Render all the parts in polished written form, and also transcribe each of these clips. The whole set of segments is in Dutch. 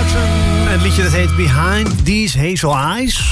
Martin. Het liedje dat heet Behind These Hazel Eyes.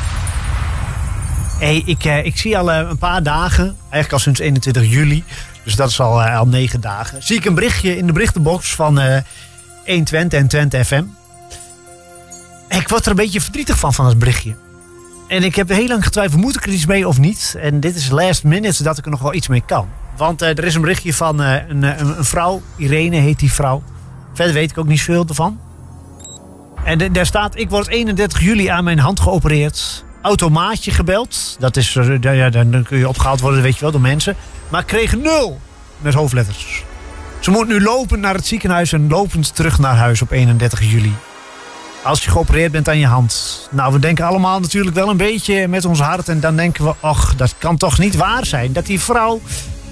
Hey, ik zie al een paar dagen, eigenlijk al sinds 21 juli... dus dat is al 9 dagen... zie ik een berichtje in de berichtenbox van 120 en Twente FM. Ik word er een beetje verdrietig van het berichtje. En ik heb heel lang getwijfeld, moet ik er iets mee of niet? En dit is last minute dat ik er nog wel iets mee kan. Want er is een berichtje van een vrouw, Irene heet die vrouw. Verder weet ik ook niet zoveel ervan. En daar staat, ik word 31 juli aan mijn hand geopereerd. Automaatje gebeld. Dat is, dan kun je opgehaald worden, weet je wel, door mensen. Maar ik kreeg 0 met hoofdletters. Ze moet nu lopen naar het ziekenhuis en lopend terug naar huis op 31 juli. Als je geopereerd bent aan je hand. Nou, we denken allemaal natuurlijk wel een beetje met ons hart. En dan denken we, ach, dat kan toch niet waar zijn. Dat die vrouw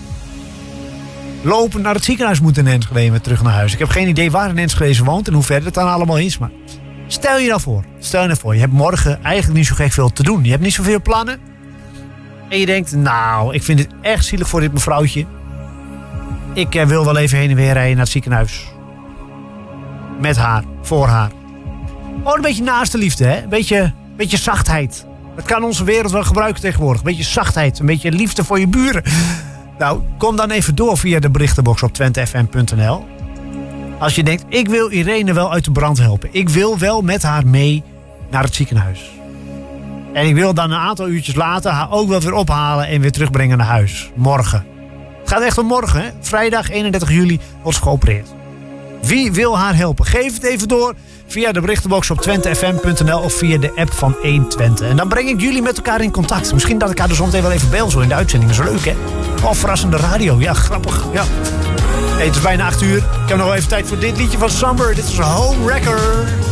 lopend naar het ziekenhuis moet in Enschede weer terug naar huis. Ik heb geen idee waar in Enschede ze woont en hoe ver het dan allemaal is. Maar stel je nou voor. Je hebt morgen eigenlijk niet zo gek veel te doen. Je hebt niet zoveel plannen. En je denkt, nou, ik vind het echt zielig voor dit mevrouwtje. Ik wil wel even heen en weer rijden naar het ziekenhuis. Met haar, voor haar. Oh, een beetje naaste liefde, hè? Een beetje zachtheid. Dat kan onze wereld wel gebruiken tegenwoordig. Een beetje zachtheid, een beetje liefde voor je buren. Nou, kom dan even door via de berichtenbox op twentefm.nl. Als je denkt, ik wil Irene wel uit de brand helpen. Ik wil wel met haar mee naar het ziekenhuis. En ik wil dan een aantal uurtjes later haar ook wel weer ophalen en weer terugbrengen naar huis. Morgen. Het gaat echt om morgen, hè? Vrijdag 31 juli wordt ze geopereerd. Wie wil haar helpen? Geef het even door via de berichtenbox op twentefm.nl of via de app van 120. En dan breng ik jullie met elkaar in contact. Misschien dat ik haar er zometeen wel even bel zo in de uitzending. Dat is leuk, hè? Oh, verrassende radio. Ja, grappig. Ja. Hey, het is bijna 8 uur. Ik heb nog wel even tijd voor dit liedje van Summer. Dit is Home Wrecker.